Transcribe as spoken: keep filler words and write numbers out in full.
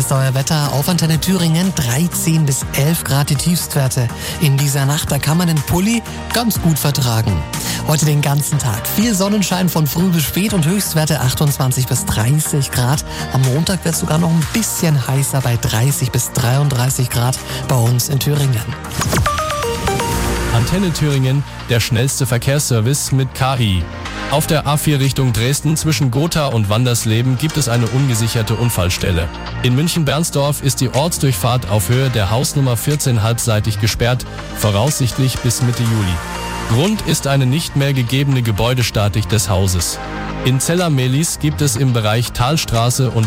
Hier ist euer Wetter auf Antenne Thüringen, dreizehn bis elf Grad die Tiefstwerte. In dieser Nacht, da kann man den Pulli ganz gut vertragen. Heute den ganzen Tag viel Sonnenschein von früh bis spät und Höchstwerte achtundzwanzig bis dreißig Grad. Am Montag wird es sogar noch ein bisschen heißer bei dreißig bis dreiunddreißig Grad bei uns in Thüringen. Antenne Thüringen, der schnellste Verkehrsservice mit K I. Auf der A vier Richtung Dresden zwischen Gotha und Wandersleben gibt es eine ungesicherte Unfallstelle. In München-Bernsdorf ist die Ortsdurchfahrt auf Höhe der Hausnummer vierzehn halbseitig gesperrt, voraussichtlich bis Mitte Juli. Grund ist eine nicht mehr gegebene Gebäudestatik des Hauses. In Zella-Mehlis gibt es im Bereich Talstraße und